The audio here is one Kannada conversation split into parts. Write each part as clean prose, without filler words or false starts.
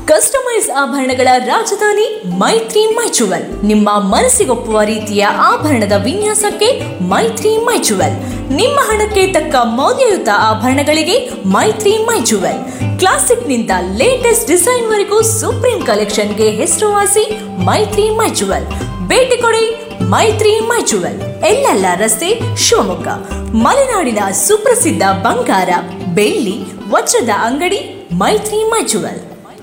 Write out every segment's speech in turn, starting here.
ಕಸ್ಟಮೈಸ್ ಆಭರಣಗಳ ರಾಜಧಾನಿ ಮೈತ್ರಿ ಮೈಚುವಲ್. ನಿಮ್ಮ ಮನಸ್ಸಿಗೊಪ್ಪುವ ರೀತಿಯ ಆಭರಣದ ವಿನ್ಯಾಸಕ್ಕೆ ಮೈತ್ರಿ ಮೈಚುವಲ್. ನಿಮ್ಮ ಹಣಕ್ಕೆ ತಕ್ಕ ಮೌಲ್ಯಯುತ ಆಭರಣಗಳಿಗೆ ಮೈತ್ರಿ ಮೈಚುವಲ್. ಕ್ಲಾಸಿಕ್ನಿಂದ ಲೇಟೆಸ್ಟ್ ಡಿಸೈನ್ ವರೆಗೂ ಸುಪ್ರೀಂ ಕಲೆಕ್ಷನ್ಗೆ ಹೆಸರುವಾಸಿ ಮೈತ್ರಿ ಮೈಚುವಲ್. ಭೇಟಿ ಕೊಡಿ ಮೈತ್ರಿ ಮೈಚುವಲ್, ಎಲ್ಲೆಲ್ಲ ರಸ್ತೆ, ಶಿವಮೊಗ್ಗ. ಮಲೆನಾಡಿನ ಸುಪ್ರಸಿದ್ಧ ಬಂಗಾರ, ಬೆಳ್ಳಿ, ವಜ್ರದ ಅಂಗಡಿ ಮೈತ್ರಿ ಮೈಚುವಲ್.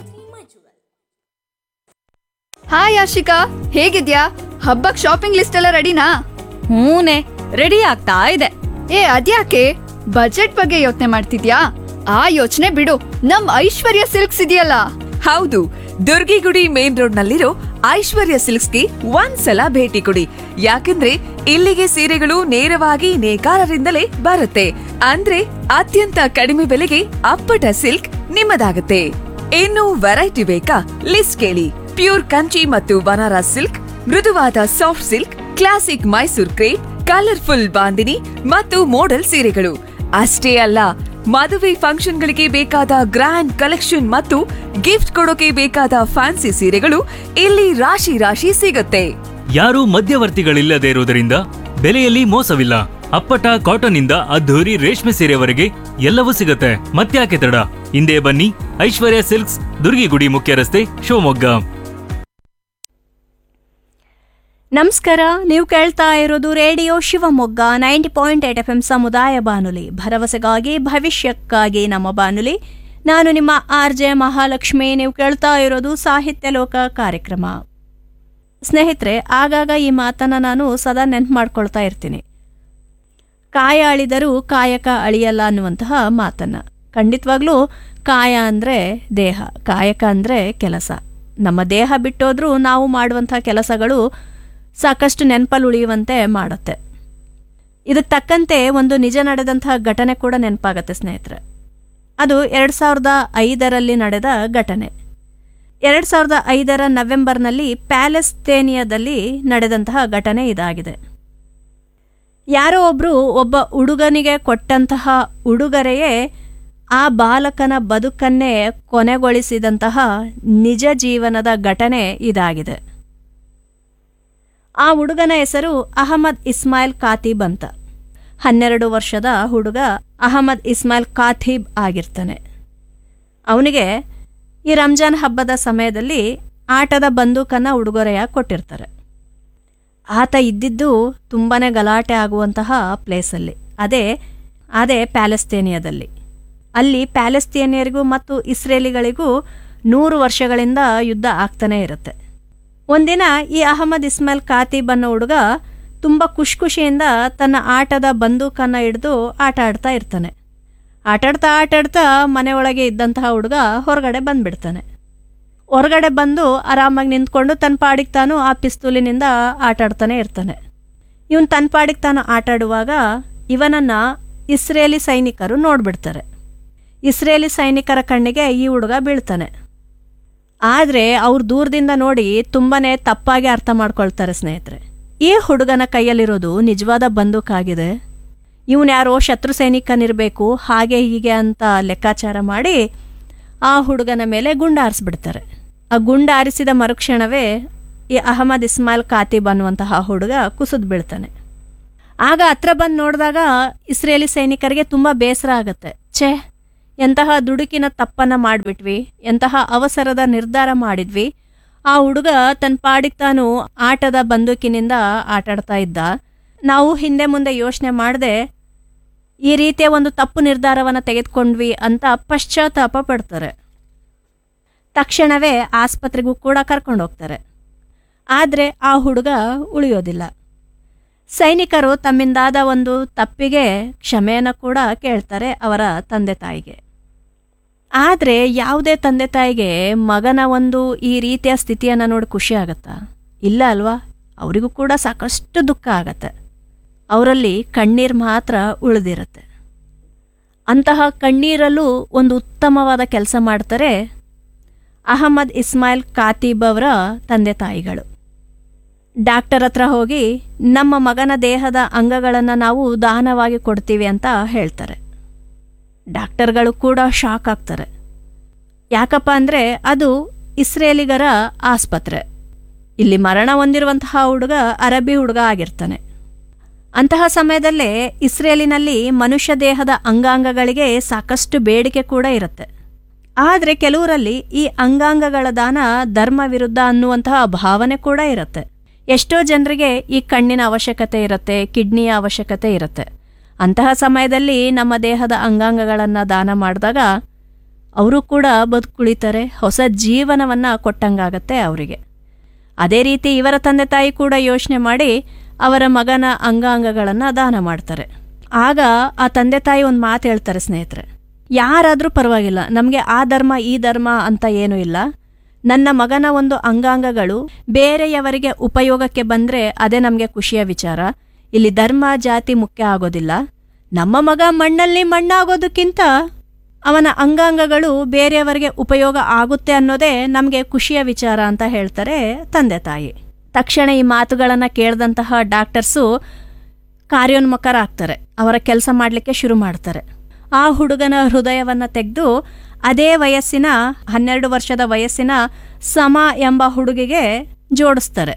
ಹಾಯ್ ಆಶಿಕಾ, ಹೇಗಿದ್ಯಾ? ಹಬ್ಬಕ್ ಶಾಪಿಂಗ್ ಲಿಸ್ಟ್ ಎಲ್ಲ ರೆಡಿನಾ? ಹೂನೆ, ರೆಡಿ ಆಗ್ತಾ ಇದೆ. ಅದ್ಯಾಕೆ ಬಜೆಟ್ ಬಗ್ಗೆ ಯೋಚನೆ ಮಾಡ್ತಿದ್ಯಾ? ಆ ಯೋಚನೆ ಬಿಡು, ನಮ್ ಐಶ್ವರ್ಯ ಸಿಲ್ಕ್ಸ್ ಇದೆಯಲ್ಲ. ಹೌದು, ದುರ್ಗಿಗುಡಿ ಮೇನ್ ರೋಡ್ ನಲ್ಲಿರೋ ಐಶ್ವರ್ಯ ಸಿಲ್ಕ್ಸ್ಗೆ ಒಂದ್ಸಲ ಭೇಟಿ ಕೊಡಿ. ಯಾಕಂದ್ರೆ ಇಲ್ಲಿಗೆ ಸೀರೆಗಳು ನೇರವಾಗಿ ನೇಕಾರರಿಂದಲೇ ಬರುತ್ತೆ. ಅಂದ್ರೆ ಅತ್ಯಂತ ಕಡಿಮೆ ಬೆಲೆಗೆ ಅಪ್ಪಟ ಸಿಲ್ಕ್ ನಿಮ್ಮದಾಗುತ್ತೆ. ಇನ್ನು ವೆರೈಟಿ ಬೇಕಾ? ಲಿಸ್ಟ್ ಕೇಳಿ. ಪ್ಯೂರ್ ಕಂಚಿ ಮತ್ತು ಬನಾರಸ್ ಸಿಲ್ಕ್, ಮೃದುವಾದ soft silk, classic Mysore crepe, colourful bandhani ಮತ್ತು ಮೋಡಲ್ ಸೀರೆಗಳು ಅಷ್ಟೇ ಅಲ್ಲ, ಮದುವೆ ಫಂಕ್ಷನ್ಗಳಿಗೆ ಬೇಕಾದ ಗ್ರ್ಯಾಂಡ್ ಕಲೆಕ್ಷನ್ ಮತ್ತು ಗಿಫ್ಟ್ ಕೊಡೋಕೆ ಬೇಕಾದ ಫ್ಯಾನ್ಸಿ ಸೀರೆಗಳು ಇಲ್ಲಿ ರಾಶಿ ರಾಶಿ ಸಿಗುತ್ತೆ. ಯಾರೂ ಮಧ್ಯವರ್ತಿಗಳಿಲ್ಲದೆ ಇರುವುದರಿಂದ ಬೆಲೆಯಲ್ಲಿ ಮೋಸವಿಲ್ಲ. ಅಪ್ಪಟ ಕಾಟನ್ ಇಂದ ಅದ್ಧೂರಿ ರೇಷ್ಮೆ ಸೀರೆವರೆಗೆ ಎಲ್ಲವೂ ಸಿಗುತ್ತೆ. ಮತ್ತ್ಯಾಕೆ ತಡ? ಹಿಂದೆ ಬನ್ನಿ, ಐಶ್ವರ್ಯ ಸಿಲ್ಕ್ಸ್, ದುರ್ಗಿಗುಡಿ ಮುಖ್ಯ ರಸ್ತೆ, ಶಿವಮೊಗ್ಗ. ನಮಸ್ಕಾರ, ನೀವು ಕೇಳ್ತಾ ಇರೋದು ರೇಡಿಯೋ ಶಿವಮೊಗ್ಗ 90.8 FM ಸಮುದಾಯ ಬಾನುಲಿ, ಭರವಸೆಗಾಗಿ ಭವಿಷ್ಯಕ್ಕಾಗಿ ನಮ್ಮ ಬಾನುಲಿ. ನಾನು ನಿಮ್ಮ RJ ಮಹಾಲಕ್ಷ್ಮಿ. ನೀವು ಕೇಳ್ತಾ ಇರೋದು ಸಾಹಿತ್ಯ ಲೋಕ ಕಾರ್ಯಕ್ರಮ. ಸ್ನೇಹಿತರೆ, ಆಗಾಗ ಈ ಮಾತನ್ನು ನಾನು ಸದಾ ನೆನ್ಪು ಮಾಡ್ಕೊಳ್ತಾ ಇರ್ತೀನಿ. ಕಾಯ ಅಳಿದರೂ ಕಾಯಕ ಅಳಿಯಲ್ಲ ಅನ್ನುವಂತಹ ಮಾತನ್ನು. ಖಂಡಿತವಾಗ್ಲೂ ಕಾಯ ಅಂದರೆ ದೇಹ, ಕಾಯಕ ಅಂದರೆ ಕೆಲಸ. ನಮ್ಮ ದೇಹ ಬಿಟ್ಟೋದ್ರೂ ನಾವು ಮಾಡುವಂಥ ಕೆಲಸಗಳು ಸಾಕಷ್ಟು ನೆನಪಲ್ಲಿ ಉಳಿಯುವಂತೆ ಮಾಡುತ್ತೆ. ಇದಕ್ಕೆ ತಕ್ಕಂತೆ ಒಂದು ನಿಜ ನಡೆದಂತಹ ಘಟನೆ ಕೂಡ ನೆನಪಾಗತ್ತೆ ಸ್ನೇಹಿತರೆ. ಅದು 2005ರಲ್ಲಿ ನಡೆದ ಘಟನೆ. 2005ರ ನವೆಂಬರ್ನಲ್ಲಿ ಪ್ಯಾಲೆಸ್ತೇನಿಯಾದಲ್ಲಿ ನಡೆದಂತಹ ಘಟನೆ ಇದಾಗಿದೆ. ಯಾರೋ ಒಬ್ಬ ಹುಡುಗನಿಗೆ ಕೊಟ್ಟಂತಹ ಉಡುಗೊರೆಯೇ ಆ ಬಾಲಕನ ಬದುಕನ್ನೇ ಕೊನೆಗೊಳಿಸಿದಂತಹ ನಿಜ ಜೀವನದ ಘಟನೆ ಇದಾಗಿದೆ. ಆ ಹುಡುಗನ ಹೆಸರು ಅಹಮದ್ ಇಸ್ಮಾಯಿಲ್ ಖಾತೀಬ್ ಅಂತ. 12 ವರ್ಷದ ಹುಡುಗ ಅಹಮದ್ ಇಸ್ಮಾಯಿಲ್ ಖಾತೀಬ್ ಆಗಿರ್ತಾನೆ. ಅವನಿಗೆ ಈ ರಂಜಾನ್ ಹಬ್ಬದ ಸಮಯದಲ್ಲಿ ಆಟದ ಬಂದೂಕನ್ನು ಉಡುಗೊರೆಯಾಗಿ ಕೊಟ್ಟಿರ್ತಾರೆ. ಆತ ಇದ್ದಿದ್ದು ತುಂಬಾ ಗಲಾಟೆ ಆಗುವಂತಹ ಪ್ಲೇಸಲ್ಲಿ, ಅದೇ ಪ್ಯಾಲೆಸ್ತೇನಿಯಾದಲ್ಲಿ. ಅಲ್ಲಿ ಪ್ಯಾಲೆಸ್ತೇನಿಯರಿಗೂ ಮತ್ತು ಇಸ್ರೇಲಿಗಳಿಗೂ 100 ವರ್ಷಗಳಿಂದ ಯುದ್ಧ ಆಗ್ತಾನೆ ಇರುತ್ತೆ. ಒಂದಿನ ಈ ಅಹಮದ್ ಇಸ್ಮಾಯಿಲ್ ಖಾತೀಬ್ ಅನ್ನೋ ಹುಡುಗ ತುಂಬ ಖುಷಿಯಿಂದ ತನ್ನ ಆಟದ ಬಂದೂಕನ್ನು ಹಿಡಿದು ಆಟ ಆಡ್ತಾ ಇರ್ತಾನೆ. ಆಟಾಡ್ತಾ ಮನೆಯೊಳಗೆ ಇದ್ದಂತಹ ಹುಡುಗ ಹೊರಗಡೆ ಬಂದುಬಿಡ್ತಾನೆ. ಹೊರಗಡೆ ಬಂದು ಆರಾಮಾಗಿ ನಿಂತ್ಕೊಂಡು ತನ್ನ ಪಾಡಿಗೆ ತಾನು ಆ ಪಿಸ್ತೂಲಿನಿಂದ ಆಟಾಡ್ತಾನೆ ಇರ್ತಾನೆ. ಇವನು ತನ್ನ ಪಾಡಿಗೆ ತಾನು ಆಟಾಡುವಾಗ ಇವನನ್ನು ಇಸ್ರೇಲಿ ಸೈನಿಕರು ನೋಡಿಬಿಡ್ತಾರೆ. ಇಸ್ರೇಲಿ ಸೈನಿಕರ ಕಣ್ಣಿಗೆ ಈ ಹುಡುಗ ಬೀಳ್ತಾನೆ. ಆದರೆ ಅವ್ರು ದೂರದಿಂದ ನೋಡಿ ತುಂಬಾ ತಪ್ಪಾಗಿ ಅರ್ಥ ಮಾಡ್ಕೊಳ್ತಾರೆ ಸ್ನೇಹಿತರೆ. ಈ ಹುಡುಗನ ಕೈಯಲ್ಲಿರೋದು ನಿಜವಾದ ಬಂದೂಕಾಗಿದೆ, ಇವನು ಯಾರೋ ಶತ್ರು ಸೈನಿಕನಿರಬೇಕು, ಹಾಗೆ ಹೀಗೆ ಅಂತ ಲೆಕ್ಕಾಚಾರ ಮಾಡಿ ಆ ಹುಡುಗನ ಮೇಲೆ ಗುಂಡಾರಿಸ್ಬಿಡ್ತಾರೆ. ಆ ಗುಂಡಾರಿಸಿದ ಮರುಕ್ಷಣವೇ ಈ ಅಹಮದ್ ಇಸ್ಮಾಯಿಲ್ ಖಾತೀಬ್ ಅನ್ನುವಂತಹ ಹುಡುಗ ಕುಸಿದು ಬೀಳ್ತಾನೆ. ಆಗ ಹತ್ರ ಬಂದು ನೋಡಿದಾಗ ಇಸ್ರೇಲಿ ಸೈನಿಕರಿಗೆ ತುಂಬ ಬೇಸರ ಆಗುತ್ತೆ. ಎಂತಹ ದುಡುಕಿನ ತಪ್ಪನ್ನು ಮಾಡಿಬಿಟ್ವಿ, ಎಂತಹ ಅವಸರದ ನಿರ್ಧಾರ ಮಾಡಿದ್ವಿ. ಆ ಹುಡುಗ ತನ್ನ ಪಾಡಿಗೆ ತಾನು ಆಟದ ಬಂದೂಕಿನಿಂದ ಆಟಾಡ್ತಾ ಇದ್ದ. ನಾವು ಹಿಂದೆ ಮುಂದೆ ಯೋಚನೆ ಮಾಡದೆ ಈ ರೀತಿಯ ಒಂದು ತಪ್ಪು ನಿರ್ಧಾರವನ್ನು ತೆಗೆದುಕೊಂಡ್ವಿ ಅಂತ ಪಶ್ಚಾತ್ತಾಪ ಪಡ್ತಾರೆ. ತಕ್ಷಣವೇ ಆಸ್ಪತ್ರೆಗೂ ಕೂಡ ಕರ್ಕೊಂಡು ಹೋಗ್ತಾರೆ. ಆದರೆ ಆ ಹುಡುಗ ಉಳಿಯೋದಿಲ್ಲ. ಸೈನಿಕರು ತಮ್ಮಿಂದಾದ ಒಂದು ತಪ್ಪಿಗೆ ಕ್ಷಮೆಯನ್ನು ಕೂಡ ಕೇಳ್ತಾರೆ ಅವರ ತಂದೆ ತಾಯಿಗೆ. ಆದರೆ ಯಾವುದೇ ತಂದೆ ತಾಯಿಗೆ ಮಗನ ಒಂದು ಈ ರೀತಿಯ ಸ್ಥಿತಿಯನ್ನು ನೋಡಿ ಖುಷಿ ಆಗತ್ತಾ? ಇಲ್ಲ ಅಲ್ವಾ? ಅವರಿಗೂ ಕೂಡ ಸಾಕಷ್ಟು ದುಃಖ ಆಗತ್ತೆ. ಅವರಲ್ಲಿ ಕಣ್ಣೀರು ಮಾತ್ರ ಉಳಿದಿರುತ್ತೆ. ಅಂತಹ ಕಣ್ಣೀರಲ್ಲೂ ಒಂದು ಉತ್ತಮವಾದ ಕೆಲಸ ಮಾಡ್ತಾರೆ ಅಹಮದ್ ಇಸ್ಮಾಯಿಲ್ ಖಾತೀಬ್ ಅವರ ತಂದೆ ತಾಯಿಗಳು. ಡಾಕ್ಟರ್ ಹತ್ರ ಹೋಗಿ ನಮ್ಮ ಮಗನ ದೇಹದ ಅಂಗಗಳನ್ನು ನಾವು ದಾನವಾಗಿ ಕೊಡ್ತೀವಿ ಅಂತ ಹೇಳ್ತಾರೆ. ಡಾಕ್ಟರ್ಗಳು ಕೂಡ ಶಾಕ್ ಆಗ್ತಾರೆ. ಯಾಕಪ್ಪ ಅಂದರೆ ಅದು ಇಸ್ರೇಲಿಗರ ಆಸ್ಪತ್ರೆ. ಇಲ್ಲಿ ಮರಣ ಹೊಂದಿರುವಂತಹ ಹುಡುಗ ಅರಬ್ಬಿ ಹುಡುಗ ಆಗಿರ್ತಾನೆ. ಅಂತಹ ಸಮಯದಲ್ಲೇ ಇಸ್ರೇಲಿನಲ್ಲಿ ಮನುಷ್ಯ ದೇಹದ ಅಂಗಾಂಗಗಳಿಗೆ ಸಾಕಷ್ಟು ಬೇಡಿಕೆ ಕೂಡ ಇರುತ್ತೆ. ಆದರೆ ಕೆಲವರಲ್ಲಿ ಈ ಅಂಗಾಂಗಗಳ ದಾನ ಧರ್ಮ ವಿರುದ್ಧ ಅನ್ನುವಂತಹ ಭಾವನೆ ಕೂಡ ಇರುತ್ತೆ. ಎಷ್ಟೋ ಜನರಿಗೆ ಈ ಕಣ್ಣಿನ ಅವಶ್ಯಕತೆ ಇರುತ್ತೆ, ಕಿಡ್ನಿಯ ಅವಶ್ಯಕತೆ ಇರುತ್ತೆ. ಅಂತಹ ಸಮಯದಲ್ಲಿ ನಮ್ಮ ದೇಹದ ಅಂಗಾಂಗಗಳನ್ನು ದಾನ ಮಾಡಿದಾಗ ಅವರು ಕೂಡ ಬದುಕುಳಿತಾರೆ, ಹೊಸ ಜೀವನವನ್ನು ಕೊಟ್ಟಂಗಾಗತ್ತೆ ಅವರಿಗೆ. ಅದೇ ರೀತಿ ಇವರ ತಂದೆ ತಾಯಿ ಕೂಡ ಯೋಚನೆ ಮಾಡಿ ಅವರ ಮಗನ ಅಂಗಾಂಗಗಳನ್ನು ದಾನ ಮಾಡ್ತಾರೆ. ಆಗ ಆ ತಂದೆ ತಾಯಿ ಒಂದು ಮಾತು ಹೇಳ್ತಾರೆ ಸ್ನೇಹಿತರೆ, ಯಾರಾದರೂ ಪರವಾಗಿಲ್ಲ, ನಮಗೆ ಆ ಧರ್ಮ ಈ ಧರ್ಮ ಅಂತ ಏನೂ ಇಲ್ಲ. ನನ್ನ ಮಗನ ಒಂದು ಅಂಗಾಂಗಗಳು ಬೇರೆಯವರಿಗೆ ಉಪಯೋಗಕ್ಕೆ ಬಂದರೆ ಅದೇ ನಮಗೆ ಖುಷಿಯ ವಿಚಾರ. ಇಲ್ಲಿ ಧರ್ಮ ಜಾತಿ ಮುಖ್ಯ ಆಗೋದಿಲ್ಲ. ನಮ್ಮ ಮಗ ಮಣ್ಣಲ್ಲಿ ಮಣ್ಣಾಗೋದಕ್ಕಿಂತ ಅವನ ಅಂಗಾಂಗಗಳು ಬೇರೆಯವರಿಗೆ ಉಪಯೋಗ ಆಗುತ್ತೆ ಅನ್ನೋದೇ ನಮಗೆ ಖುಷಿಯ ವಿಚಾರ ಅಂತ ಹೇಳ್ತಾರೆ ತಂದೆ ತಾಯಿ. ತಕ್ಷಣ ಈ ಮಾತುಗಳನ್ನು ಕೇಳಿದಂತಹ ಡಾಕ್ಟರ್ಸು ಕಾರ್ಯೋನ್ಮುಖರಾಗ್ತಾರೆ. ಅವರ ಕೆಲಸ ಮಾಡಲಿಕ್ಕೆ ಶುರು ಮಾಡ್ತಾರೆ. ಆ ಹುಡುಗನ ಹೃದಯವನ್ನು ತೆಗೆದು ಅದೇ ವಯಸ್ಸಿನ 12 ವರ್ಷದ ವಯಸ್ಸಿನ ಸಮ ಎಂಬ ಹುಡುಗಿಗೆ ಜೋಡಿಸ್ತಾರೆ.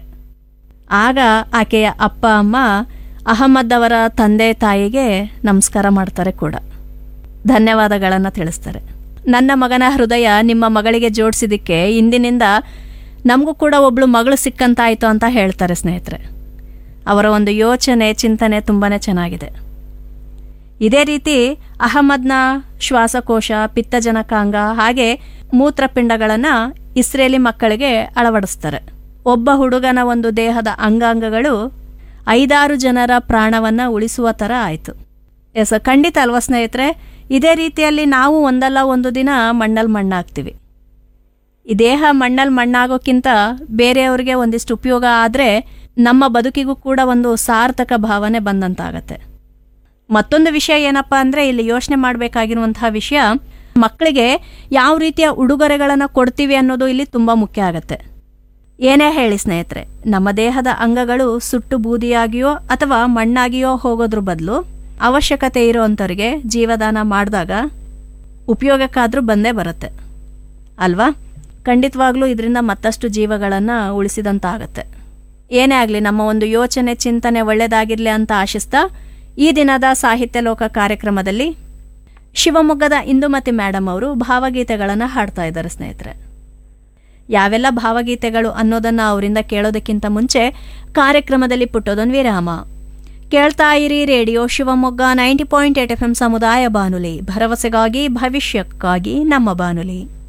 ಆಗ ಆಕೆಯ ಅಪ್ಪ ಅಮ್ಮ ಅಹಮದ್ ಅವರ ತಂದೆ ತಾಯಿಗೆ ನಮಸ್ಕಾರ ಮಾಡ್ತಾರೆ ಕೂಡ, ಧನ್ಯವಾದಗಳನ್ನು ತಿಳಿಸ್ತಾರೆ. ನನ್ನ ಮಗನ ಹೃದಯ ನಿಮ್ಮ ಮಗಳಿಗೆ ಜೋಡಿಸಿದ್ದಕ್ಕೆ ಇಂದಿನಿಂದ ನಮಗೂ ಕೂಡ ಒಬ್ಳು ಮಗಳು ಸಿಕ್ಕಂತಾಯಿತು ಅಂತ ಹೇಳ್ತಾರೆ ಸ್ನೇಹಿತರೆ. ಅವರ ಒಂದು ಯೋಚನೆ ಚಿಂತನೆ ತುಂಬಾ ಚೆನ್ನಾಗಿದೆ. ಇದೇ ರೀತಿ ಅಹಮದ್ನ ಶ್ವಾಸಕೋಶ, ಪಿತ್ತಜನಕಾಂಗ ಹಾಗೆ ಮೂತ್ರಪಿಂಡಗಳನ್ನು ಇಸ್ರೇಲಿ ಮಕ್ಕಳಿಗೆ ಅಳವಡಿಸ್ತಾರೆ. ಒಬ್ಬ ಹುಡುಗನ ಒಂದು ದೇಹದ ಅಂಗಾಂಗಗಳು 5-6 ಜನರ ಪ್ರಾಣವನ್ನು ಉಳಿಸುವ ಥರ ಆಯಿತು. ಎಸ್, ಖಂಡಿತ ಅಲ್ವಾ ಸ್ನೇಹಿತರೆ? ಇದೇ ರೀತಿಯಲ್ಲಿ ನಾವು ಒಂದಲ್ಲ ಒಂದು ದಿನ ಮಣ್ಣಲ್ಲಿ ಮಣ್ಣಾಗ್ತೀವಿ. ಈ ದೇಹ ಮಣ್ಣಲ್ಲಿ ಮಣ್ಣಾಗೋಕ್ಕಿಂತ ಬೇರೆಯವ್ರಿಗೆ ಒಂದಿಷ್ಟು ಉಪಯೋಗ ಆದರೆ ನಮ್ಮ ಬದುಕಿಗೂ ಕೂಡ ಒಂದು ಸಾರ್ಥಕ ಭಾವನೆ ಬಂದಂತಾಗತ್ತೆ. ಮತ್ತೊಂದು ವಿಷಯ ಏನಪ್ಪ ಅಂದರೆ, ಇಲ್ಲಿ ಯೋಚನೆ ಮಾಡಬೇಕಾಗಿರುವಂತಹ ವಿಷಯ, ಮಕ್ಕಳಿಗೆ ಯಾವ ರೀತಿಯ ಉಡುಗೊರೆಗಳನ್ನು ಕೊಡ್ತೀವಿ ಅನ್ನೋದು ಇಲ್ಲಿ ತುಂಬ ಮುಖ್ಯ ಆಗುತ್ತೆ. ಏನೇ ಹೇಳಿ ಸ್ನೇಹಿತರೆ, ನಮ್ಮ ದೇಹದ ಅಂಗಗಳು ಸುಟ್ಟು ಬೂದಿಯಾಗಿಯೋ ಅಥವಾ ಮಣ್ಣಾಗಿಯೋ ಹೋಗೋದ್ರ ಬದಲು ಅವಶ್ಯಕತೆ ಇರೋವಂಥವ್ರಿಗೆ ಜೀವದಾನ ಮಾಡಿದಾಗ ಉಪಯೋಗಕ್ಕಾದರೂ ಬಂದೇ ಬರುತ್ತೆ ಅಲ್ವಾ? ಖಂಡಿತವಾಗ್ಲೂ ಇದರಿಂದ ಮತ್ತಷ್ಟು ಜೀವಗಳನ್ನು ಉಳಿಸಿದಂತಾಗತ್ತೆ. ಏನೇ ಆಗಲಿ, ನಮ್ಮ ಒಂದು ಯೋಚನೆ ಚಿಂತನೆ ಒಳ್ಳೆಯದಾಗಿರಲಿ ಅಂತ ಆಶಿಸ್ತಾ ಈ ದಿನದ ಸಾಹಿತ್ಯ ಲೋಕ ಕಾರ್ಯಕ್ರಮದಲ್ಲಿ ಶಿವಮೊಗ್ಗದ ಇಂದುಮತಿ ಮೇಡಮ್ ಅವರು ಭಾವಗೀತೆಗಳನ್ನು ಹಾಡ್ತಾ ಇದ್ದಾರೆ ಸ್ನೇಹಿತರೆ. ಯಾವೆಲ್ಲ ಭಾವಗೀತೆಗಳು ಅನ್ನೋದನ್ನು ಅವರಿಂದ ಕೇಳೋದಕ್ಕಿಂತ ಮುಂಚೆ ಕಾರ್ಯಕ್ರಮದಲ್ಲಿ ಪುಟ್ಟದೊಂದು ವಿರಾಮ. ಕೇಳ್ತಾ ಇರಿ ರೇಡಿಯೋ ಶಿವಮೊಗ್ಗ 90.8 FM ಸಮುದಾಯ ಬಾನುಲಿ, ಭರವಸೆಗಾಗಿ ಭವಿಷ್ಯಕ್ಕಾಗಿ ನಮ್ಮ ಬಾನುಲಿ.